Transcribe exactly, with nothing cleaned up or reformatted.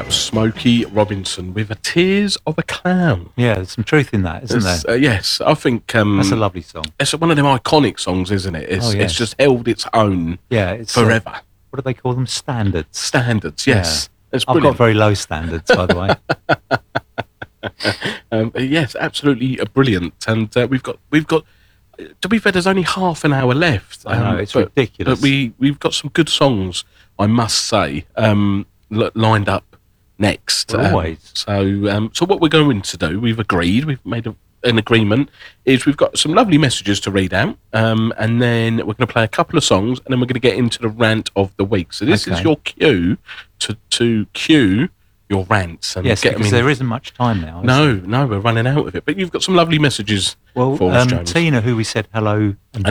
that was Smokey Robinson with A Tears of a Clown. Yeah, there's some truth in that, isn't It's, there? Uh, yes, I think um, That's a lovely song. It's one of them iconic songs, isn't it? It's, Oh, yes. it's just held its own Yeah, it's uh, forever. what do they call them? Standards. Standards, yes. It's I've got brilliant. very low standards, by the way. um, yes, absolutely uh, brilliant. And uh, we've got we've got. To be fair, there's only half an hour left. I know, um, it's but, ridiculous. But we we've got some good songs, I must say, um, l- lined up next. Well, Um, always. so um, so what we're going to do, we've agreed, we've made a, an agreement, is we've got some lovely messages to read out, um, and then we're going to play a couple of songs, and then we're going to get into the rant of the week. So this Okay. is your cue to to cue your rants and Yes, get them because in. there isn't much time now. is No, there? no, we're running out of it. But you've got some lovely messages Well, for us, um, James. Tina, who we said hello and, And